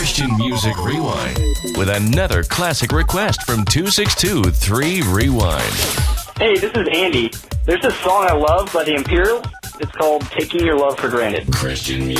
Christian Music Rewind with another classic request from 262-3 Rewind. Hey, this is Andy. There's this song I love by the Imperials. It's called Taking Your Love for Granted. Christian Music.